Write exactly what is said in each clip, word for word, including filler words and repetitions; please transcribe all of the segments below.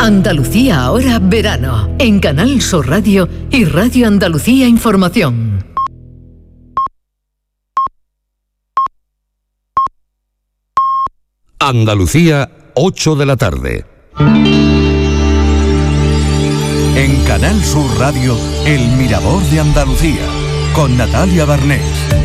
Andalucía ahora verano, en Canal Sur Radio y Radio Andalucía Información. Andalucía, ocho de la tarde. En Canal Sur Radio, El Mirador de Andalucía, con Natalia Barnés.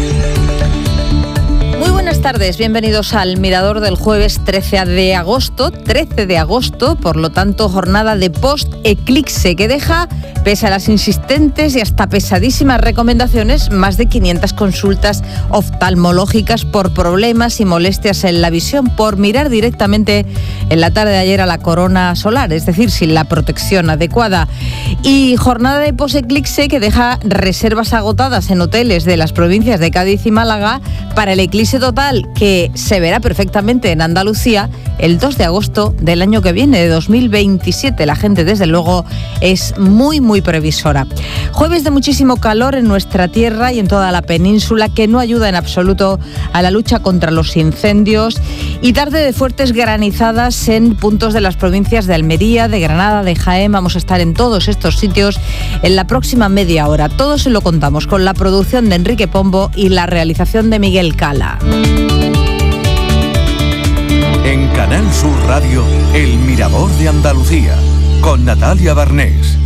Muy buenas tardes, bienvenidos al Mirador del jueves trece de agosto, trece de agosto, por lo tanto jornada de post-eclipse que deja, pese a las insistentes y hasta pesadísimas recomendaciones, más de quinientas consultas oftalmológicas por problemas y molestias en la visión, por mirar directamente en la tarde de ayer a la corona solar, es decir, sin la protección adecuada. Y jornada de post-eclipse que deja reservas agotadas en hoteles de las provincias de Cádiz y Málaga para el eclipse total que se verá perfectamente en Andalucía el dos de agosto del año que viene, de dos mil veintisiete. La gente, desde luego, es muy, muy previsora. Jueves de muchísimo calor en nuestra tierra y en toda la península, que no ayuda en absoluto a la lucha contra los incendios, y tarde de fuertes granizadas en puntos de las provincias de Almería, de Granada, de Jaén. Vamos a estar en todos estos sitios en la próxima media hora. Todo se lo contamos con la producción de Enrique Pombo y la realización de Miguel Cala. En Canal Sur Radio, El Mirador de Andalucía, con Natalia Barnés.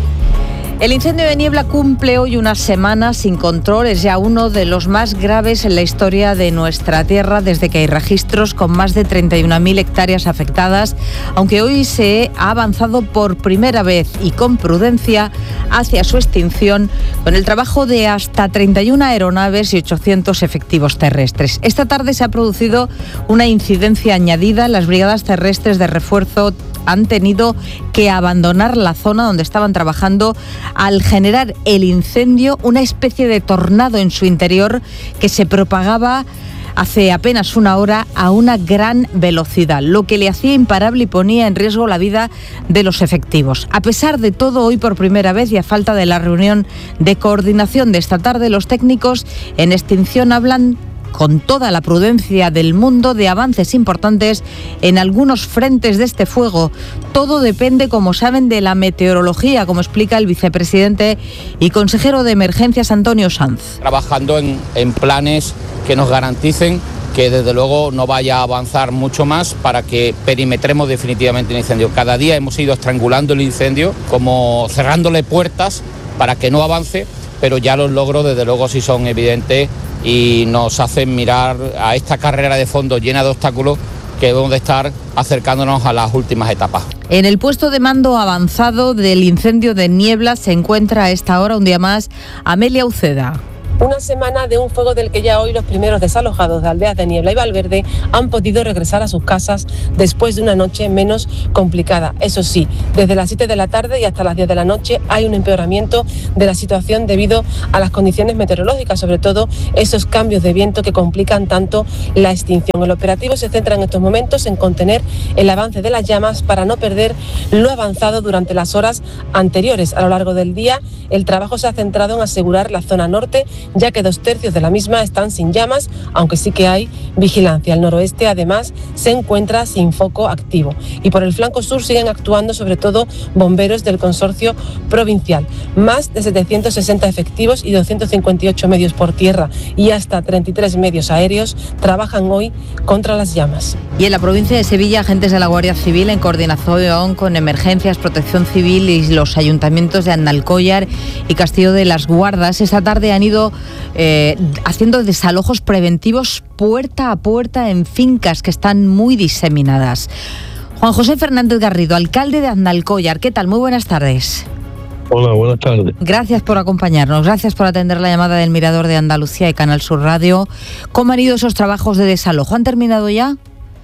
El incendio de Niebla cumple hoy una semana sin control. Es ya uno de los más graves en la historia de nuestra tierra desde que hay registros, con más de treinta y una mil hectáreas afectadas, aunque hoy se ha avanzado por primera vez y con prudencia hacia su extinción, con el trabajo de hasta treinta y una aeronaves y ochocientos efectivos terrestres. Esta tarde se ha producido una incidencia añadida. Las brigadas terrestres de refuerzo han tenido que abandonar la zona donde estaban trabajando al generar el incendio, una especie de tornado en su interior que se propagaba hace apenas una hora a una gran velocidad, lo que le hacía imparable y ponía en riesgo la vida de los efectivos. A pesar de todo, hoy por primera vez y a falta de la reunión de coordinación de esta tarde, los técnicos en extinción hablan con toda la prudencia del mundo de avances importantes en algunos frentes de este fuego. Todo depende, como saben, de la meteorología, como explica el vicepresidente y consejero de Emergencias, Antonio Sanz. Trabajando en, en planes que nos garanticen que desde luego no vaya a avanzar mucho más para que perimetremos definitivamente el incendio. Cada día hemos ido estrangulando el incendio, como cerrándole puertas para que no avance, pero ya los logros desde luego sí son evidentes y nos hacen mirar a esta carrera de fondo llena de obstáculos que debemos de estar acercándonos a las últimas etapas. En el puesto de mando avanzado del incendio de Niebla se encuentra a esta hora, un día más, Amelia Uceda. Una semana de un fuego del que ya hoy los primeros desalojados de aldeas de Niebla y Valverde han podido regresar a sus casas después de una noche menos complicada. Eso sí, desde las siete de la tarde y hasta las diez de la noche hay un empeoramiento de la situación debido a las condiciones meteorológicas, sobre todo esos cambios de viento que complican tanto la extinción. El operativo se centra en estos momentos en contener el avance de las llamas para no perder lo avanzado durante las horas anteriores. A lo largo del día, el trabajo se ha centrado en asegurar la zona norte, ya que dos tercios de la misma están sin llamas, aunque sí que hay vigilancia. El noroeste, además, se encuentra sin foco activo. Y por el flanco sur siguen actuando sobre todo bomberos del consorcio provincial. Más de setecientos sesenta efectivos y doscientos cincuenta y ocho medios por tierra y hasta treinta y tres medios aéreos trabajan hoy contra las llamas. Y en la provincia de Sevilla, agentes de la Guardia Civil, en coordinación con Emergencias, Protección Civil y los ayuntamientos de Andalcóllar y Castillo de las Guardas, esta tarde han ido Eh, haciendo desalojos preventivos puerta a puerta en fincas que están muy diseminadas. Juan José Fernández Garrido, alcalde de Andalcóllar, ¿qué tal? Muy buenas tardes. Hola, buenas tardes. Gracias por acompañarnos, gracias por atender la llamada del Mirador de Andalucía y Canal Sur Radio. ¿Cómo han ido esos trabajos de desalojo? ¿Han terminado ya?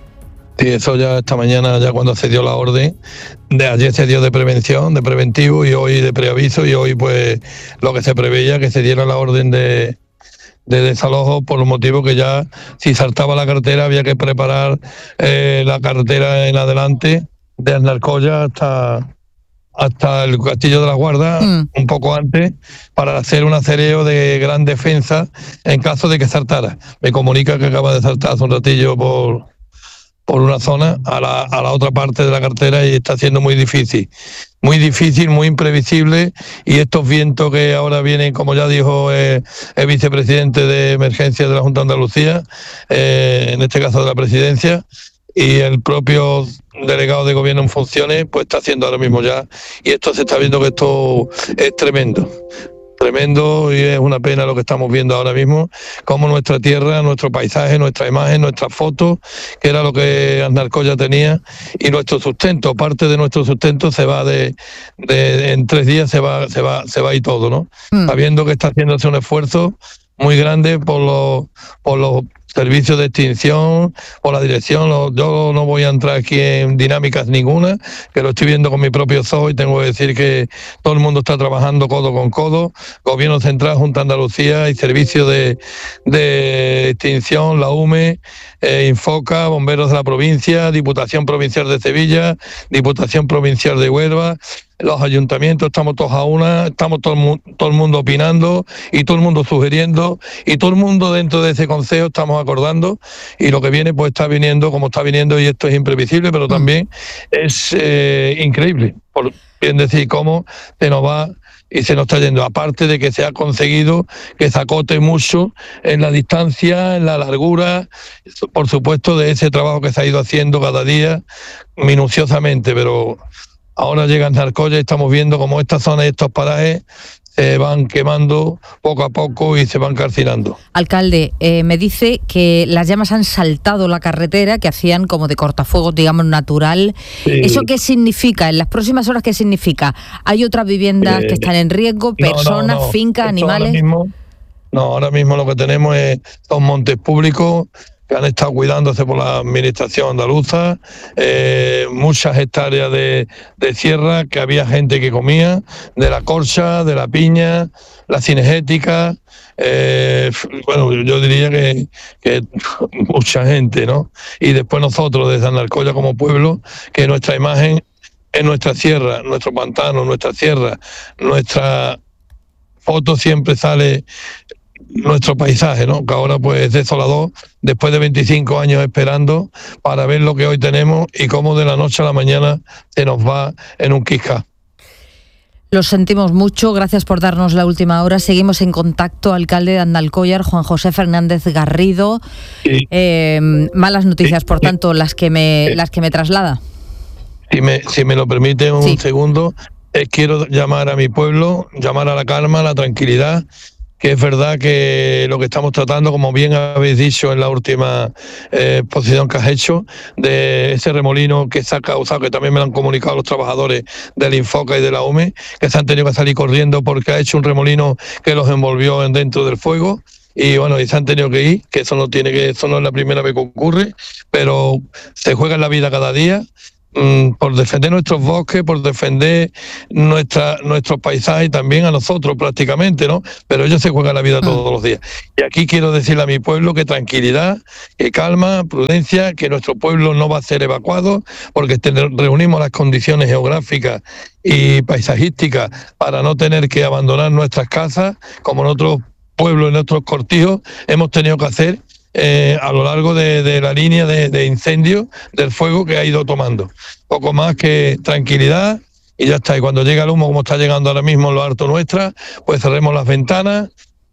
Sí, eso ya esta mañana, ya cuando se dio la orden, de ayer se dio de prevención, de preventivo, y hoy de preaviso, y hoy pues lo que se preveía, que se diera la orden de, de desalojo, por el motivo que ya si saltaba la carretera había que preparar eh, la carretera en adelante de Andalcóllar hasta, hasta el Castillo de las Guardas, mm. un poco antes, para hacer un acereo de gran defensa en caso de que saltara. Me comunica que acaba de saltar hace un ratillo por... por una zona a la, a la otra parte de la carretera y está siendo muy difícil. Muy difícil, muy imprevisible, y estos vientos que ahora vienen, como ya dijo eh, el vicepresidente de emergencia de la Junta de Andalucía, eh, en este caso de la presidencia, y el propio delegado de gobierno en funciones, pues está haciendo ahora mismo ya, y esto se está viendo que esto es tremendo. Tremendo, y es una pena lo que estamos viendo ahora mismo, como nuestra tierra, nuestro paisaje, nuestra imagen, nuestras fotos, que era lo que Andalcoya tenía, y nuestro sustento, parte de nuestro sustento se va de, de en tres días se va, se va, se va y todo, ¿no? Mm. Sabiendo que está haciéndose un esfuerzo muy grande por los, por los servicios de extinción, por la dirección. Yo no voy a entrar aquí en dinámicas ninguna, que lo estoy viendo con mi propio ojos, y tengo que decir que todo el mundo está trabajando codo con codo, Gobierno Central, Junta de Andalucía y Servicio de, de Extinción, la U M E, eh, Infoca, Bomberos de la Provincia, Diputación Provincial de Sevilla, Diputación Provincial de Huelva, los ayuntamientos, estamos todos a una, estamos todo el, todo el mundo opinando y todo el mundo sugiriendo, y todo el mundo dentro de ese consejo estamos acordando, y lo que viene pues está viniendo como está viniendo, y esto es imprevisible, pero también es eh, increíble, por bien decir, cómo se nos va y se nos está yendo, aparte de que se ha conseguido que se acote mucho en la distancia, en la largura, por supuesto, de ese trabajo que se ha ido haciendo cada día minuciosamente, pero ahora llega Andalcoya y estamos viendo cómo esta zona y estos parajes se van quemando poco a poco y se van calcinando. Alcalde, eh, me dice que las llamas han saltado la carretera, que hacían como de cortafuegos, digamos, natural. Sí. ¿Eso qué significa? ¿En las próximas horas qué significa? ¿Hay otras viviendas eh, que están en riesgo? ¿Personas, no, no, no. fincas, animales? Ahora mismo, no, ahora mismo lo que tenemos es son montes públicos que han estado cuidándose por la administración andaluza, eh, muchas hectáreas de, de sierra que había gente que comía, de la corcha, de la piña, la cinegética, eh, bueno, yo diría que, que mucha gente, ¿no? Y después nosotros desde Andalcoya como pueblo, que nuestra imagen es nuestra sierra, nuestro pantano, nuestra sierra, nuestra foto siempre sale nuestro paisaje, ¿no? Que ahora pues es desolador, después de veinticinco años esperando para ver lo que hoy tenemos y cómo de la noche a la mañana se nos va en un quisca. Lo sentimos mucho, gracias por darnos la última hora. Seguimos en contacto, alcalde de Andalcollar, Juan José Fernández Garrido. Sí. Eh, malas noticias, sí, por tanto, las que me sí. las que me traslada. Si me, si me lo permite un sí. segundo, eh, quiero llamar a mi pueblo, llamar a la calma, a la tranquilidad, que es verdad que lo que estamos tratando, como bien habéis dicho en la última eh, exposición que has hecho, de ese remolino que se ha causado, que también me lo han comunicado los trabajadores del Infoca y de la U M E, que se han tenido que salir corriendo porque ha hecho un remolino que los envolvió dentro del fuego. Y bueno, y se han tenido que ir, que eso no tiene que, eso no es la primera vez que ocurre, pero se juega en la vida cada día, por defender nuestros bosques, por defender nuestra, nuestros paisajes y también a nosotros prácticamente, ¿no? Pero ellos se juegan la vida todos los días. Y aquí quiero decirle a mi pueblo que tranquilidad, que calma, prudencia, que nuestro pueblo no va a ser evacuado porque reunimos las condiciones geográficas y paisajísticas para no tener que abandonar nuestras casas, como en otros pueblos, en otros cortijos, hemos tenido que hacer Eh, a lo largo de, de la línea de, de incendio del fuego que ha ido tomando. Poco más que tranquilidad y ya está. Y cuando llega el humo, como está llegando ahora mismo en lo alto nuestra, pues cerremos las ventanas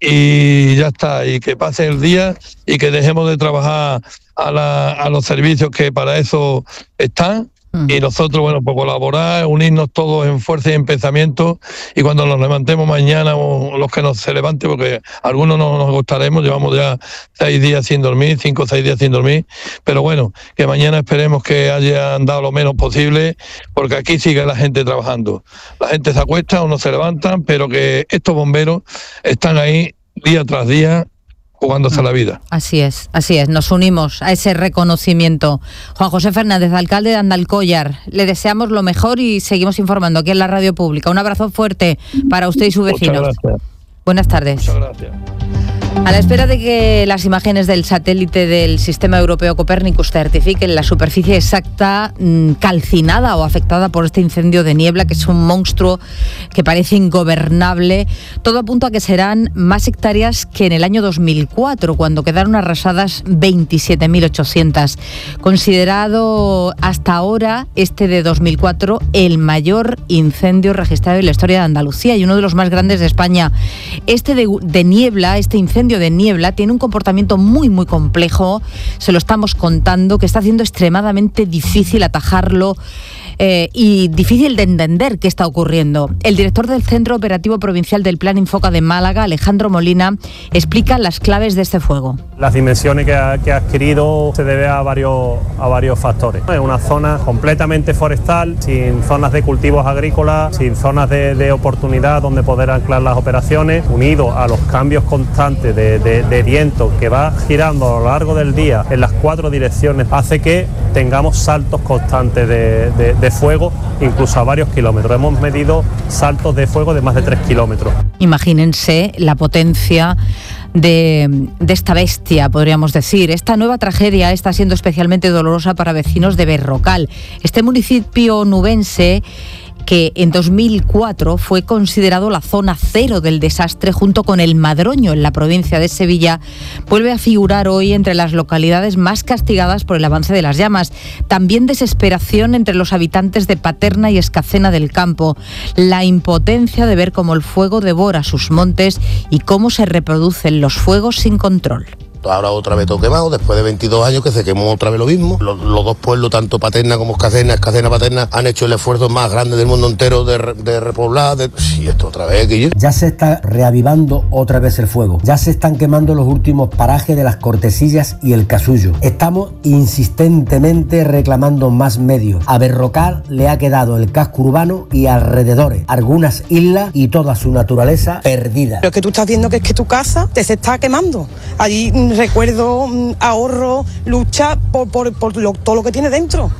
y ya está. Y que pase el día y que dejemos de trabajar a, la, a los servicios que para eso están. Y nosotros, bueno, pues colaborar, unirnos todos en fuerza y en pensamiento, y cuando nos levantemos mañana, o los que nos se levanten, porque algunos no nos acostaremos, llevamos ya seis días sin dormir, cinco o seis días sin dormir, pero bueno, que mañana esperemos que hayan dado lo menos posible, porque aquí sigue la gente trabajando. La gente se acuesta o no se levantan, pero que estos bomberos están ahí día tras día, jugándose la vida. Así es, así es, nos unimos a ese reconocimiento. Juan José Fernández, alcalde de Andalcollar, le deseamos lo mejor y seguimos informando aquí en la radio pública. Un abrazo fuerte para usted y su vecino. Muchas gracias. Buenas tardes. Muchas gracias. A la espera de que las imágenes del satélite del sistema europeo Copernicus certifiquen la superficie exacta mmm, calcinada o afectada por este incendio de niebla, que es un monstruo que parece ingobernable, todo apunta a que serán más hectáreas que en el año dos mil cuatro, cuando quedaron arrasadas veintisiete mil ochocientas. Considerado hasta ahora este de dos mil cuatro el mayor incendio registrado en la historia de Andalucía y uno de los más grandes de España. Este de, de niebla, este incendio de niebla tiene un comportamiento muy muy complejo, se lo estamos contando, que está haciendo extremadamente difícil atajarlo eh, y difícil de entender qué está ocurriendo. El director del Centro Operativo Provincial del Plan Infoca de Málaga, Alejandro Molina, explica las claves de este fuego. Las dimensiones que ha, que ha adquirido se debe a varios, a varios factores. Es una zona completamente forestal, sin zonas de cultivos agrícolas, sin zonas de, de oportunidad donde poder anclar las operaciones, unido a los cambios constantes de, de, de viento que va girando a lo largo del día en las cuatro direcciones, hace que tengamos saltos constantes de, de, de fuego, incluso a varios kilómetros. Hemos medido saltos de fuego de más de tres kilómetros. Imagínense la potencia de, de esta bestia, podríamos decir. Esta nueva tragedia está siendo especialmente dolorosa para vecinos de Berrocal. Este municipio nubense, que en dos mil cuatro fue considerado la zona cero del desastre junto con el Madroño en la provincia de Sevilla, vuelve a figurar hoy entre las localidades más castigadas por el avance de las llamas. También desesperación entre los habitantes de Paterna y Escacena del Campo, la impotencia de ver cómo el fuego devora sus montes y cómo se reproducen los fuegos sin control. Ahora otra vez todo quemado, después de veintidós años que se quemó otra vez lo mismo. Los, los dos pueblos, tanto Paterna como Escacena, Escacena Paterna, han hecho el esfuerzo más grande del mundo entero de, de repoblar. De... Sí, esto otra vez, que yo... Ya se está reavivando otra vez el fuego. Ya se están quemando los últimos parajes de las Cortesillas y el Casullo. Estamos insistentemente reclamando más medios. A Berrocal le ha quedado el casco urbano y alrededores, algunas islas y toda su naturaleza perdida. Lo que tú estás viendo que es que tu casa te se está quemando. Allí recuerdo, ahorro, lucha por, por, por lo, todo lo que tiene dentro.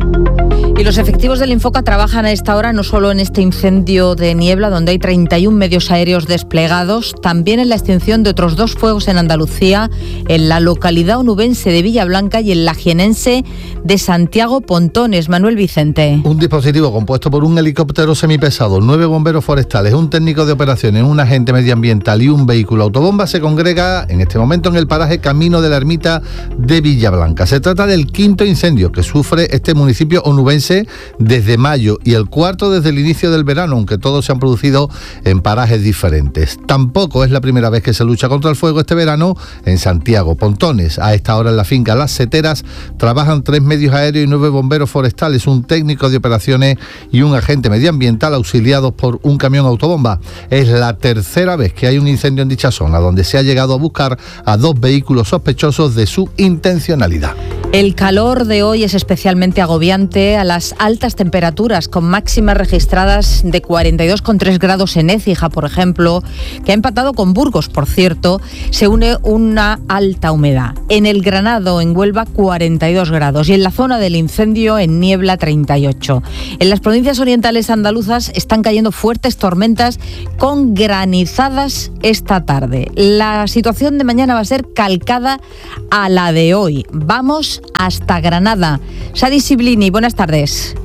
Y los efectivos del Infoca trabajan a esta hora no solo en este incendio de niebla, donde hay treinta y un medios aéreos desplegados, también en la extinción de otros dos fuegos en Andalucía, en la localidad onubense de Villablanca y en la jienense de Santiago Pontones. Manuel Vicente. Un dispositivo compuesto por un helicóptero semipesado, nueve bomberos forestales, un técnico de operaciones, un agente medioambiental y un vehículo autobomba se congrega en este momento en el paraje Camino de la Ermita de Villablanca. Se trata del quinto incendio que sufre este municipio onubense desde mayo y el cuarto desde el inicio del verano, aunque todos se han producido en parajes diferentes. Tampoco es la primera vez que se lucha contra el fuego este verano en Santiago Pontones. A esta hora en la finca Las Seteras trabajan tres medios aéreos y nueve bomberos forestales, un técnico de operaciones y un agente medioambiental auxiliados por un camión autobomba. Es la tercera vez que hay un incendio en dicha zona, donde se ha llegado a buscar a dos vehículos sospechosos de su intencionalidad. El calor de hoy es especialmente agobiante a las altas temperaturas, con máximas registradas de cuarenta y dos coma tres grados en Écija, por ejemplo, que ha empatado con Burgos, por cierto. Se une una alta humedad. En el Granado, en Huelva, cuarenta y dos grados. Y en la zona del incendio, en Niebla, treinta y ocho. En las provincias orientales andaluzas están cayendo fuertes tormentas con granizadas esta tarde. La situación de mañana va a ser calcada a la de hoy. Vamos hasta Granada. Sadi Siblini, buenas tardes.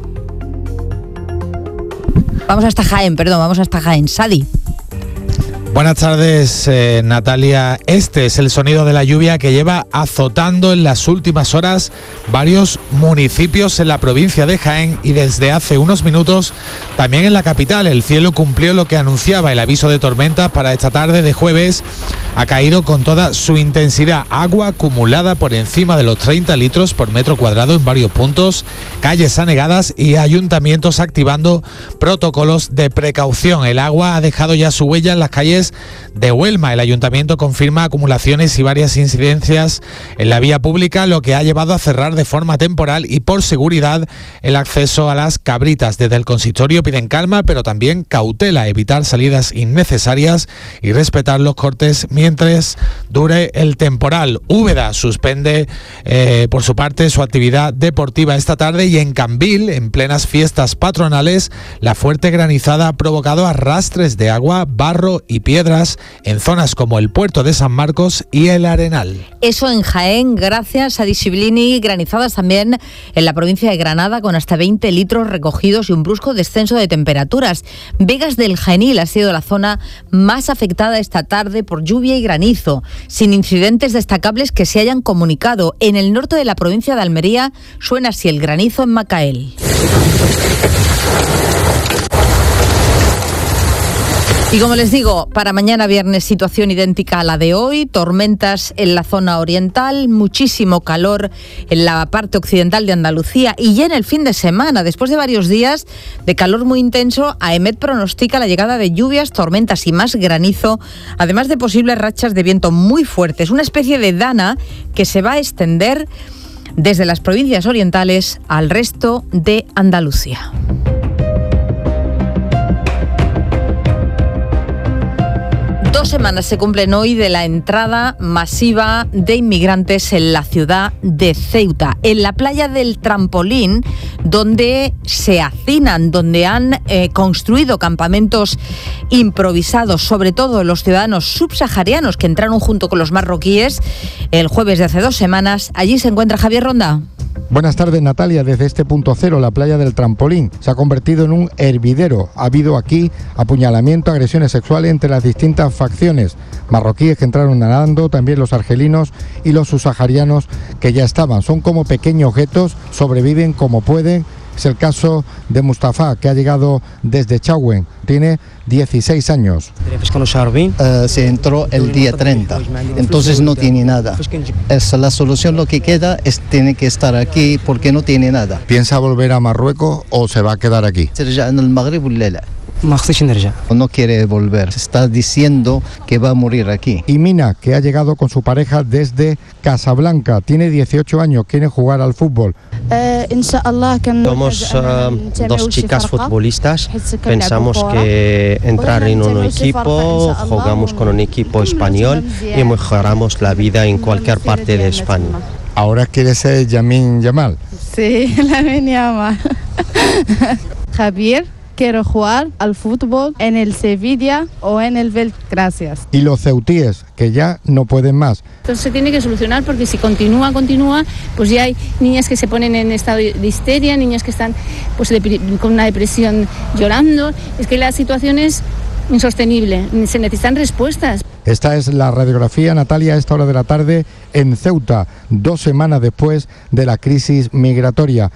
Vamos hasta Jaén, perdón, vamos hasta Jaén. Sadi. Buenas tardes, eh, Natalia. Este es el sonido de la lluvia que lleva azotando en las últimas horas varios municipios en la provincia de Jaén y desde hace unos minutos también en la capital. El cielo cumplió lo que anunciaba el aviso de tormentas para esta tarde de jueves. Ha caído con toda su intensidad, agua acumulada por encima de los treinta litros por metro cuadrado en varios puntos, calles anegadas y ayuntamientos activando protocolos de precaución. El agua ha dejado ya su huella en las calles de Huelma. El ayuntamiento confirma acumulaciones y varias incidencias en la vía pública, lo que ha llevado a cerrar de forma temporal y por seguridad el acceso a las Cabritas. Desde el consistorio piden calma, pero también cautela, evitar salidas innecesarias y respetar los cortes mientras mientras dure el temporal. Úbeda suspende eh, por su parte su actividad deportiva esta tarde, y en Cambil, en plenas fiestas patronales, la fuerte granizada ha provocado arrastres de agua, barro y piedras en zonas como el puerto de San Marcos y el Arenal. Eso en Jaén, gracias a Disciplini. Granizadas también en la provincia de Granada, con hasta veinte litros recogidos y un brusco descenso de temperaturas. Vegas del Genil ha sido la zona más afectada esta tarde por lluvia y granizo, sin incidentes destacables que se hayan comunicado. En el norte de la provincia de Almería suena así el granizo en Macael. Y como les digo, para mañana viernes situación idéntica a la de hoy, tormentas en la zona oriental, muchísimo calor en la parte occidental de Andalucía, y ya en el fin de semana, después de varios días de calor muy intenso, AEMET pronostica la llegada de lluvias, tormentas y más granizo, además de posibles rachas de viento muy fuertes, una especie de dana que se va a extender desde las provincias orientales al resto de Andalucía. Dos semanas se cumplen hoy de la entrada masiva de inmigrantes en la ciudad de Ceuta, en la playa del Trampolín, donde se hacinan, donde han eh, construido campamentos improvisados, sobre todo los ciudadanos subsaharianos que entraron junto con los marroquíes el jueves de hace dos semanas. Allí se encuentra Javier Ronda. Buenas tardes, Natalia. Desde este punto cero, la playa del Trampolín se ha convertido en un hervidero. Ha habido aquí apuñalamiento, agresiones sexuales entre las distintas facciones. Marroquíes que entraron nadando, también los argelinos y los subsaharianos que ya estaban. Son como pequeños guetos, sobreviven como pueden. Es el caso de Mustafa, que ha llegado desde Chauen. Tiene dieciséis años. Uh, se entró el día treinta, entonces no tiene nada. Es la solución, lo que queda es tiene que estar aquí porque no tiene nada. ¿Piensa volver a Marruecos o se va a quedar aquí? No quiere volver, está diciendo que va a morir aquí. Y Mina, que ha llegado con su pareja desde Casablanca, tiene dieciocho años, quiere jugar al fútbol. Somos uh, dos chicas futbolistas, pensamos que entrar en un equipo, jugamos con un equipo español y mejoramos la vida en cualquier parte de España. ¿Ahora quiere ser Yamin Yamal? Sí, Yamin Yamal. Javier, quiero jugar al fútbol en el Sevilla o en el Vel. Gracias. Y los ceutíes, que ya no pueden más. Entonces se tiene que solucionar, porque si continúa, continúa, pues ya hay niñas que se ponen en estado de histeria, niñas que están pues de, con una depresión llorando. Es que la situación es insostenible, se necesitan respuestas. Esta es la radiografía, Natalia, a esta hora de la tarde en Ceuta, dos semanas después de la crisis migratoria.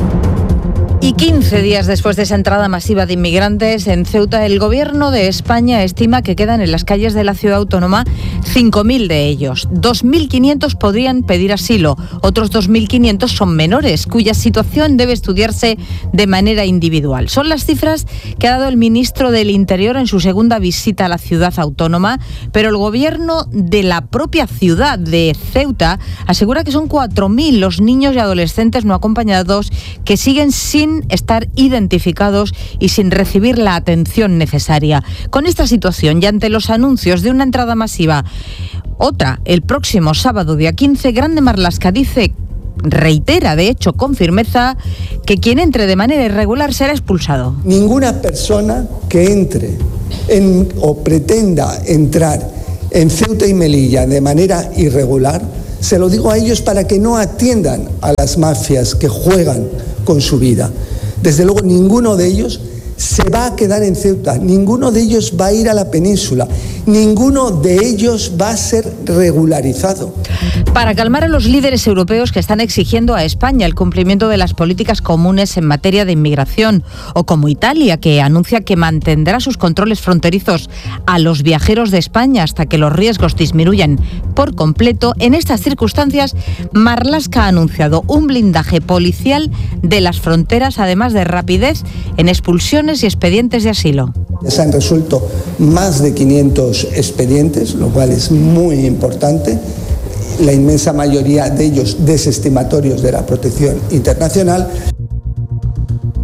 Y quince días después de esa entrada masiva de inmigrantes en Ceuta, el Gobierno de España estima que quedan en las calles de la ciudad autónoma cinco mil de ellos. dos mil quinientos podrían pedir asilo, otros dos mil quinientos son menores, cuya situación debe estudiarse de manera individual. Son las cifras que ha dado el ministro del Interior en su segunda visita a la ciudad autónoma, pero el Gobierno de la propia ciudad de Ceuta asegura que son cuatro mil los niños y adolescentes no acompañados que siguen sin estar identificados y sin recibir la atención necesaria. Con esta situación y ante los anuncios de una entrada masiva, otra el próximo sábado día quince, Grande Marlaska dice, reitera de hecho con firmeza, que quien entre de manera irregular será expulsado. Ninguna persona que entre en, o pretenda entrar en Ceuta y Melilla de manera irregular, se lo digo a ellos para que no atiendan a las mafias que juegan con su vida. Desde luego, ninguno de ellos se va a quedar en Ceuta, ninguno de ellos va a ir a la península, ninguno de ellos va a ser regularizado. Para calmar a los líderes europeos que están exigiendo a España el cumplimiento de las políticas comunes en materia de inmigración, o como Italia, que anuncia que mantendrá sus controles fronterizos a los viajeros de España hasta que los riesgos disminuyan por completo, en estas circunstancias Marlaska ha anunciado un blindaje policial de las fronteras, además de rapidez en expulsiones y expedientes de asilo. Se han resuelto más de quinientos expedientes, lo cual es muy importante. La inmensa mayoría de ellos desestimatorios de la protección internacional.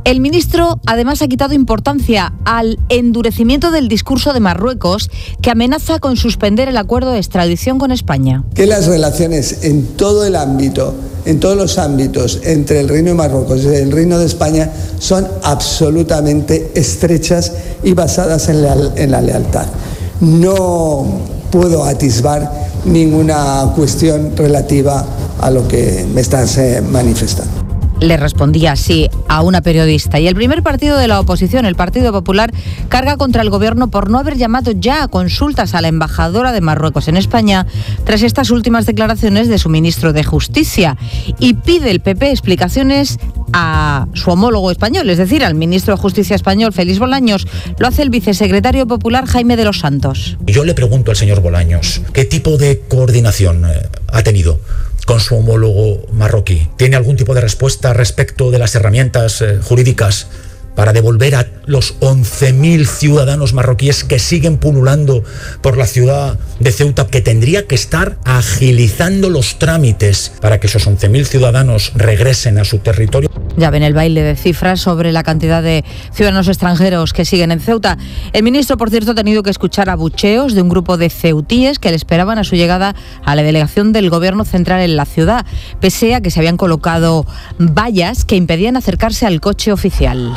El ministro además ha quitado importancia al endurecimiento del discurso de Marruecos, que amenaza con suspender el acuerdo de extradición con España. Que las relaciones en todo el ámbito, en todos los ámbitos entre el Reino de Marruecos y el Reino de España son absolutamente estrechas y basadas en la, en la lealtad. No puedo atisbar ninguna cuestión relativa a lo que me estás eh, manifestando. Le respondía así a una periodista. Y el primer partido de la oposición, el Partido Popular, carga contra el gobierno por no haber llamado ya a consultas a la embajadora de Marruecos en España tras estas últimas declaraciones de su ministro de Justicia, y pide el P P explicaciones a su homólogo español, es decir, al ministro de Justicia español, Félix Bolaños. Lo hace el vicesecretario popular, Jaime de los Santos. Yo le pregunto al señor Bolaños, ¿qué tipo de coordinación ha tenido con su homólogo marroquí? ¿Tiene algún tipo de respuesta respecto de las herramientas eh, jurídicas para devolver a los once mil ciudadanos marroquíes que siguen pululando por la ciudad de Ceuta, que tendría que estar agilizando los trámites para que esos once mil ciudadanos regresen a su territorio? Ya ven el baile de cifras sobre la cantidad de ciudadanos extranjeros que siguen en Ceuta. El ministro, por cierto, ha tenido que escuchar abucheos de un grupo de ceutíes que le esperaban a su llegada a la delegación del Gobierno central en la ciudad, pese a que se habían colocado vallas que impedían acercarse al coche oficial.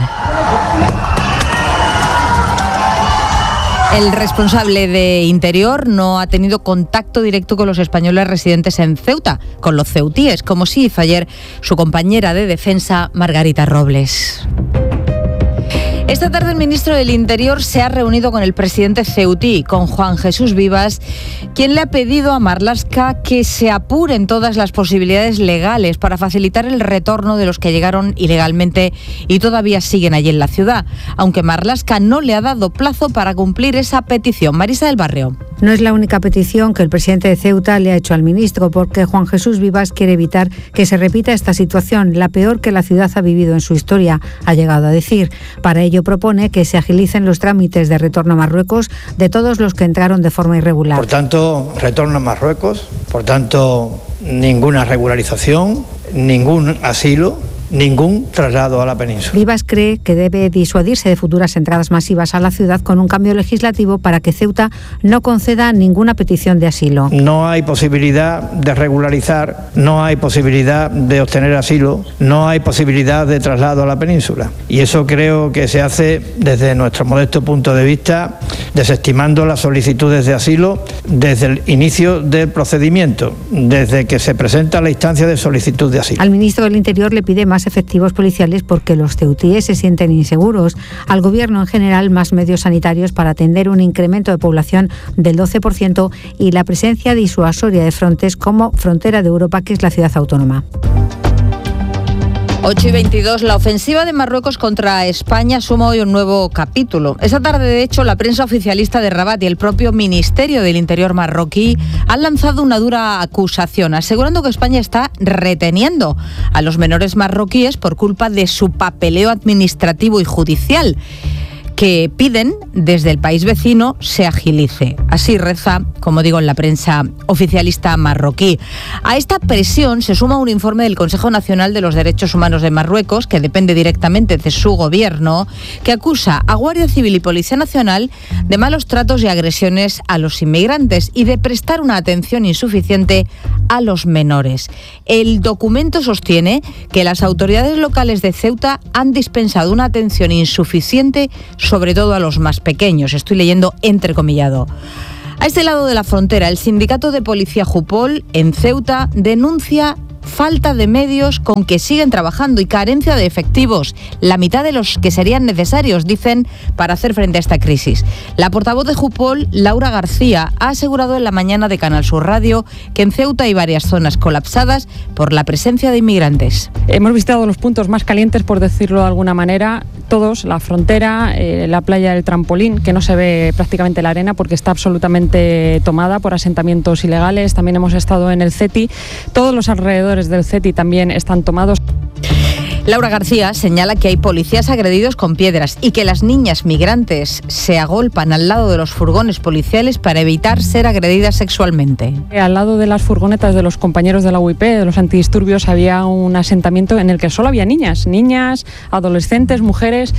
El responsable de Interior no ha tenido contacto directo con los españoles residentes en Ceuta, con los ceutíes, como sí hizo ayer su compañera de Defensa, Margarita Robles. Esta tarde el ministro del Interior se ha reunido con el presidente ceutí, con Juan Jesús Vivas, quien le ha pedido a Marlaska que se apuren todas las posibilidades legales para facilitar el retorno de los que llegaron ilegalmente y todavía siguen allí en la ciudad, aunque Marlaska no le ha dado plazo para cumplir esa petición. Marisa del Barrio. No es la única petición que el presidente de Ceuta le ha hecho al ministro, porque Juan Jesús Vivas quiere evitar que se repita esta situación, la peor que la ciudad ha vivido en su historia, ha llegado a decir. Para ello propone que se agilicen los trámites de retorno a Marruecos de todos los que entraron de forma irregular. Por tanto, retorno a Marruecos, por tanto, ninguna regularización, ningún asilo, ningún traslado a la península. Vivas cree que debe disuadirse de futuras entradas masivas a la ciudad con un cambio legislativo para que Ceuta no conceda ninguna petición de asilo. No hay posibilidad de regularizar, no hay posibilidad de obtener asilo, no hay posibilidad de traslado a la península. Y eso creo que se hace desde nuestro modesto punto de vista, desestimando las solicitudes de asilo desde el inicio del procedimiento, desde que se presenta la instancia de solicitud de asilo. Al ministro del Interior le pide más efectivos policiales porque los ceutíes se sienten inseguros. Al Gobierno en general, más medios sanitarios para atender un incremento de población del doce por ciento y la presencia disuasoria de Frontex como frontera de Europa, que es la ciudad autónoma. ocho y veintidós, la ofensiva de Marruecos contra España suma hoy un nuevo capítulo. Esta tarde, de hecho, la prensa oficialista de Rabat y el propio Ministerio del Interior marroquí han lanzado una dura acusación, asegurando que España está reteniendo a los menores marroquíes por culpa de su papeleo administrativo y judicial, que piden desde el país vecino se agilice. Así reza, como digo, en la prensa oficialista marroquí. A esta presión se suma un informe del Consejo Nacional de los Derechos Humanos de Marruecos, que depende directamente de su gobierno, que acusa a Guardia Civil y Policía Nacional de malos tratos y agresiones a los inmigrantes y de prestar una atención insuficiente a los menores. El documento sostiene que las autoridades locales de Ceuta han dispensado una atención insuficiente, sobre todo a los más pequeños. Estoy leyendo entrecomillado. A este lado de la frontera, el sindicato de policía Jupol en Ceuta denuncia falta de medios con que siguen trabajando y carencia de efectivos, la mitad de los que serían necesarios, dicen, para hacer frente a esta crisis. La portavoz de Jupol, Laura García, ha asegurado en la mañana de Canal Sur Radio que en Ceuta hay varias zonas colapsadas por la presencia de inmigrantes. Hemos visitado los puntos más calientes, por decirlo de alguna manera, todos, la frontera, eh, la playa del Trampolín, que no se ve prácticamente la arena porque está absolutamente tomada por asentamientos ilegales. También hemos estado en el CETI, todos los alrededores del CETI también están tomados. Laura García señala que hay policías agredidos con piedras y que las niñas migrantes se agolpan al lado de los furgones policiales para evitar ser agredidas sexualmente. Al lado de las furgonetas de los compañeros de la U I P, de los antidisturbios, había un asentamiento en el que solo había niñas, niñas, adolescentes, mujeres,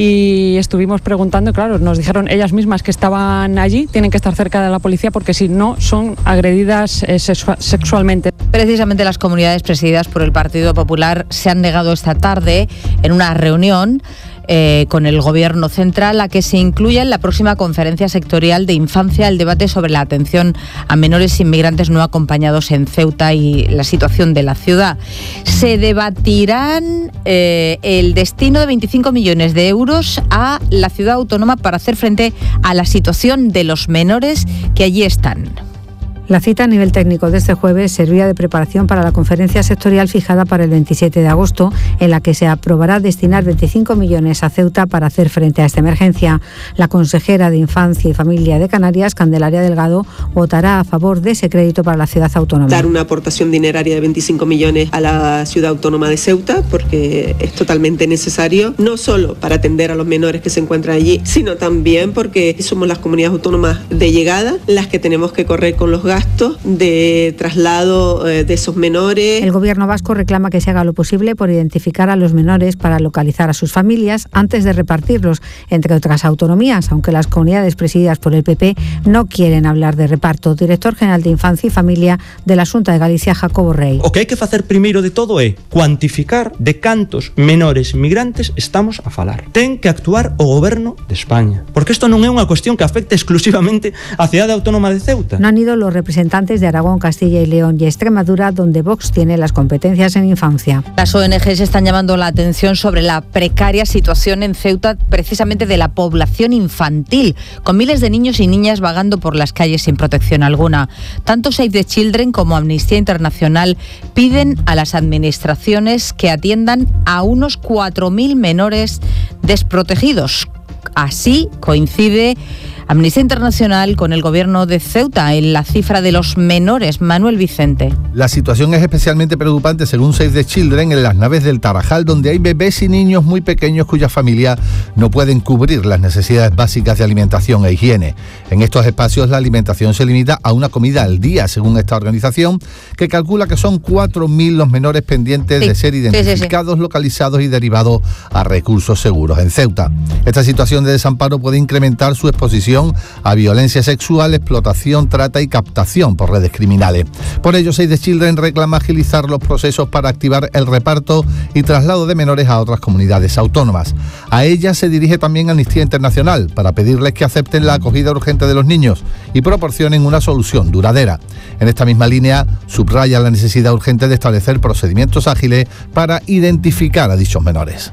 y estuvimos preguntando, claro, nos dijeron ellas mismas que estaban allí, tienen que estar cerca de la policía porque si no son agredidas eh, sexualmente. Precisamente las comunidades presididas por el Partido Popular se han negado esta tarde en una reunión Eh, con el Gobierno central a que se incluya en la próxima conferencia sectorial de infancia el debate sobre la atención a menores inmigrantes no acompañados en Ceuta y la situación de la ciudad. Se debatirán eh, el destino de veinticinco millones de euros a la ciudad autónoma para hacer frente a la situación de los menores que allí están. La cita a nivel técnico de este jueves servía de preparación para la conferencia sectorial fijada para el veintisiete de agosto, en la que se aprobará destinar veinticinco millones a Ceuta para hacer frente a esta emergencia. La consejera de Infancia y Familia de Canarias, Candelaria Delgado, votará a favor de ese crédito para la ciudad autónoma. Dar una aportación dineraria de veinticinco millones a la ciudad autónoma de Ceuta, porque es totalmente necesario, no solo para atender a los menores que se encuentran allí, sino también porque somos las comunidades autónomas de llegada las que tenemos que correr con los gastos gastos de traslado eh, de esos menores. El Gobierno vasco reclama que se haga lo posible por identificar a los menores para localizar a sus familias antes de repartirlos entre otras autonomías, aunque las comunidades presididas por el P P no quieren hablar de reparto. Director General de Infancia y Familia de la Xunta de Galicia, Jacobo Rey. O que hai que facer primeiro de todo é cuantificar de cantos menores migrantes estamos a falar. Ten que actuar o Goberno de España, porque isto non é unha cuestión que afecte exclusivamente á cidade autónoma de Ceuta. No han ido los representantes de Aragón, Castilla y León y Extremadura, donde Vox tiene las competencias en infancia. Las O N Ges están llamando la atención sobre la precaria situación en Ceuta, precisamente de la población infantil, con miles de niños y niñas vagando por las calles sin protección alguna. Tanto Save the Children como Amnistía Internacional piden a las administraciones que atiendan a unos cuatro mil menores desprotegidos. Así coincide Amnistía Internacional con el Gobierno de Ceuta en la cifra de los menores. Manuel Vicente. La situación es especialmente preocupante, según Save the Children, en las naves del Tarajal, donde hay bebés y niños muy pequeños cuyas familias no pueden cubrir las necesidades básicas de alimentación e higiene. En estos espacios la alimentación se limita a una comida al día, según esta organización, que calcula que son cuatro mil los menores pendientes sí, de ser identificados, sí, sí, sí. localizados y derivados a recursos seguros en Ceuta. Esta situación de desamparo puede incrementar su exposición a violencia sexual, explotación, trata y captación por redes criminales. Por ello, Save the Children reclama agilizar los procesos para activar el reparto y traslado de menores a otras comunidades autónomas. A ella se dirige también Amnistía Internacional para pedirles que acepten la acogida urgente de los niños y proporcionen una solución duradera. En esta misma línea, subraya la necesidad urgente de establecer procedimientos ágiles para identificar a dichos menores.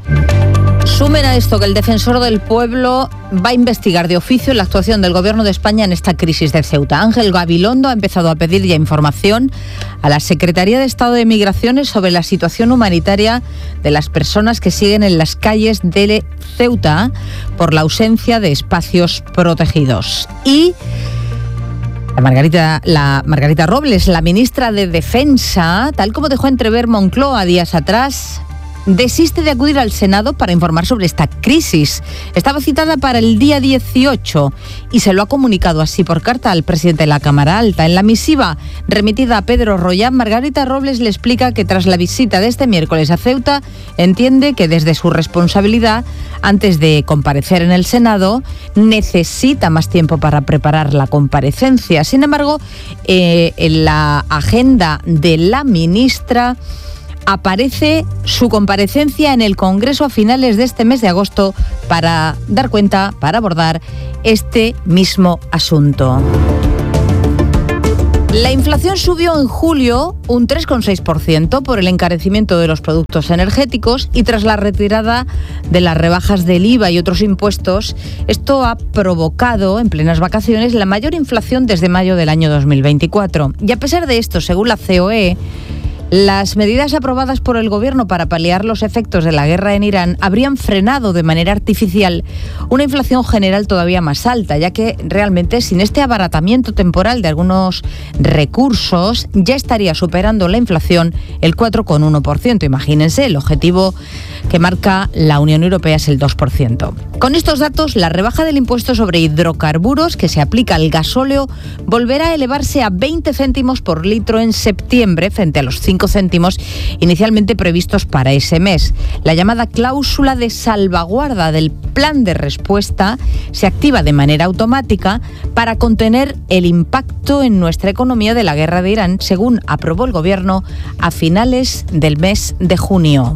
Sumen a esto que el Defensor del Pueblo va a investigar de oficio la actuación del Gobierno de España en esta crisis de Ceuta. Ángel Gabilondo ha empezado a pedir ya información a la Secretaría de Estado de Migraciones sobre la situación humanitaria de las personas que siguen en las calles de Ceuta por la ausencia de espacios protegidos. Y La Margarita, la Margarita Robles, la ministra de Defensa, tal como dejó entrever Moncloa días atrás, desiste de acudir al Senado para informar sobre esta crisis. Estaba citada para el día dieciocho y se lo ha comunicado así por carta al presidente de la Cámara Alta. En la misiva remitida a Pedro Rollán, Margarita Robles le explica que tras la visita de este miércoles a Ceuta, entiende que desde su responsabilidad, antes de comparecer en el Senado, necesita más tiempo para preparar la comparecencia. Sin embargo, eh, en la agenda de la ministra aparece su comparecencia en el Congreso a finales de este mes de agosto para dar cuenta, para abordar este mismo asunto. La inflación subió en julio un tres coma seis por ciento por el encarecimiento de los productos energéticos y tras la retirada de las rebajas del I V A y otros impuestos. Esto ha provocado en plenas vacaciones la mayor inflación desde mayo del año dos mil veinticuatro. Y a pesar de esto, según la C O E, Las medidas aprobadas por el gobierno para paliar los efectos de la guerra en Irán habrían frenado de manera artificial una inflación general todavía más alta, ya que realmente sin este abaratamiento temporal de algunos recursos ya estaría superando la inflación el cuatro coma uno por ciento. Imagínense, el objetivo que marca la Unión Europea es el dos por ciento. Con estos datos, la rebaja del impuesto sobre hidrocarburos que se aplica al gasóleo volverá a elevarse a veinte céntimos por litro en septiembre frente a los cinco céntimos inicialmente previstos para ese mes. La llamada cláusula de salvaguarda del plan de respuesta se activa de manera automática para contener el impacto en nuestra economía de la guerra de Irán, según aprobó el gobierno a finales del mes de junio.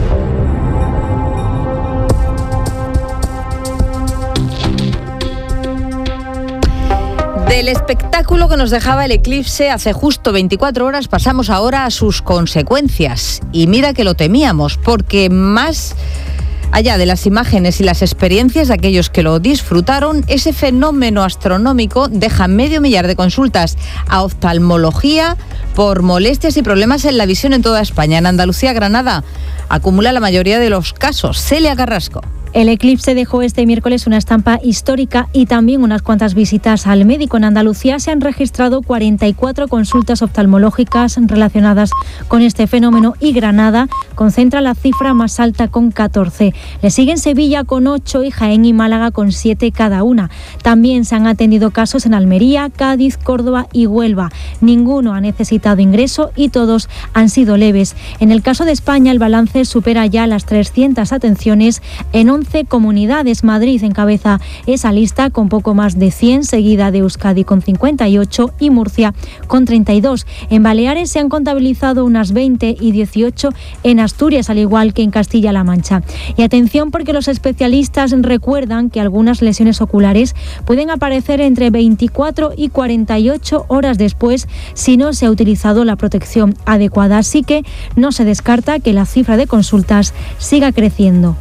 Del espectáculo que nos dejaba el eclipse hace justo veinticuatro horas pasamos ahora a sus consecuencias. Y mira que lo temíamos, porque más allá de las imágenes y las experiencias de aquellos que lo disfrutaron, ese fenómeno astronómico deja medio millar de consultas a oftalmología por molestias y problemas en la visión en toda España. En Andalucía, Granada acumula la mayoría de los casos. Celia Carrasco. El eclipse dejó este miércoles una estampa histórica y también unas cuantas visitas al médico. En Andalucía se han registrado cuarenta y cuatro consultas oftalmológicas relacionadas con este fenómeno y Granada concentra la cifra más alta con catorce. Le siguen Sevilla con ocho y Jaén y Málaga con siete cada una. También se han atendido casos en Almería, Cádiz, Córdoba y Huelva. Ninguno ha necesitado ingreso y todos han sido leves. En el caso de España, el balance supera ya las trescientas atenciones en once comunidades. Madrid encabeza esa lista con poco más de cien, seguida de Euskadi con cincuenta y ocho y Murcia con treinta y dos. En Baleares se han contabilizado unas veinte y dieciocho en Asturias, al igual que en Castilla-La Mancha. Y atención, porque los especialistas recuerdan que algunas lesiones oculares pueden aparecer entre veinticuatro y cuarenta y ocho horas después si no se ha utilizado la protección adecuada. Así que no se descarta que la cifra de consultas siga creciendo.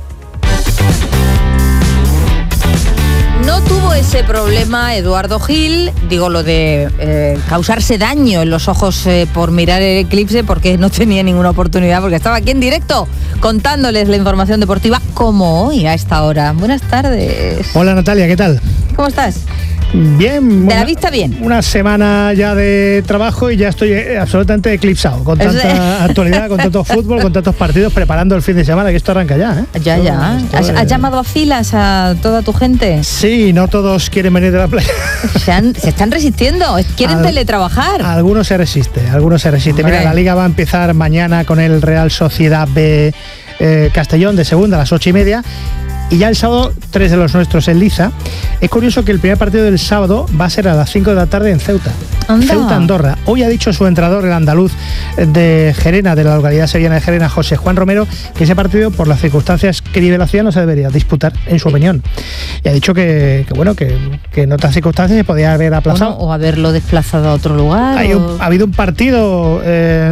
No tuvo ese problema Eduardo Gil, digo lo de eh, causarse daño en los ojos eh, por mirar el eclipse, porque no tenía ninguna oportunidad, porque estaba aquí en directo contándoles la información deportiva como hoy a esta hora. Buenas tardes. Hola Natalia, ¿qué tal? ¿Cómo estás? Bien. ¿De la vista bien? Una semana ya de trabajo y ya estoy absolutamente eclipsado con tanta actualidad, con tanto fútbol, con tantos partidos, preparando el fin de semana, que esto arranca ya, ¿eh? Ya, ya. ¿Has, ¿Has llamado a filas a toda tu gente? Sí, no todos quieren venir de la playa. Se, han, se están resistiendo, quieren Al, teletrabajar. Algunos se resisten, algunos se resisten. Hombre. Mira, la Liga va a empezar mañana con el Real Sociedad B eh, Castellón de segunda a las ocho y media. Y ya el sábado, tres de los nuestros en Liza. Es curioso que el primer partido del sábado va a ser a las cinco de la tarde en Ceuta. Anda. Ceuta, Andorra. Hoy ha dicho su entrenador, el andaluz de Gerena, de la localidad sevillana de Gerena, José Juan Romero, que ese partido, por las circunstancias que vive la ciudad, no se debería disputar, en su opinión. Y ha dicho que, que bueno, que, que en otras circunstancias se podía haber aplazado. Bueno, o haberlo desplazado a otro lugar. Hay un, ha habido un partido eh,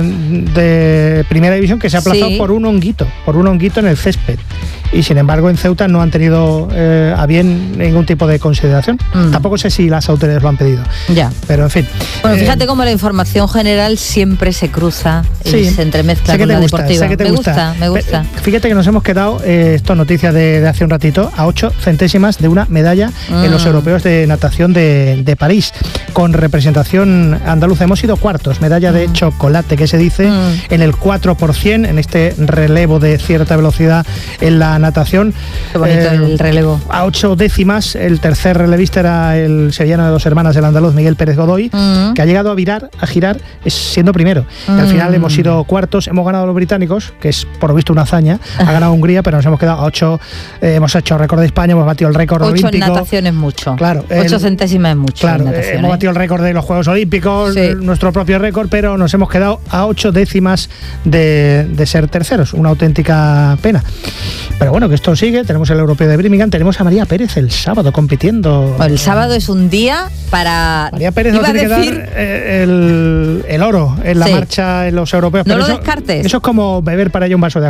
de primera división que se ha aplazado sí. por un honguito, por un honguito en el césped. Y sin embargo en Ceuta no han tenido eh, a bien ningún tipo de consideración. Mm. Tampoco sé si las autoridades lo han pedido. Ya. Pero en fin. Bueno, fíjate eh, cómo la información general siempre se cruza y sí, se entremezcla con la gusta, deportiva. Sé que te me gusta, gusta, me gusta. Fíjate que nos hemos quedado, eh, esto noticias de, de hace un ratito, a ocho centésimas de una medalla mm. en los europeos de natación de, de París. Con representación andaluza hemos sido cuartos, medalla mm. de chocolate que se dice, mm. en el cuatro por ciento, en este relevo de cierta velocidad en la natación. Qué bonito eh, el relevo. A ocho décimas, el tercer relevista era el sevillano de dos hermanas, el andaluz Miguel Pérez Godoy, mm. que ha llegado a virar, a girar, siendo primero. Mm. Y al final hemos sido cuartos, hemos ganado a los británicos, que es por lo visto una hazaña, ha ganado Hungría, pero nos hemos quedado a ocho, eh, hemos hecho récord de España, hemos batido el récord ocho olímpico. Ocho en natación es mucho. Claro. Ocho el, centésimas es mucho. Claro, en natación, hemos ¿eh? batido el récord de los Juegos Olímpicos, sí. nuestro propio récord, pero nos hemos quedado a ocho décimas de, de ser terceros, una auténtica pena. Pero bueno, que esto sigue, tenemos el europeo de Birmingham, tenemos a María Pérez el sábado compitiendo. Bueno, el sábado es un día para... María Pérez nos tiene decir... que dar eh, el, el oro en la sí. marcha en los europeos. No pero lo eso, descartes. Eso es como beber para ella un vaso de agua.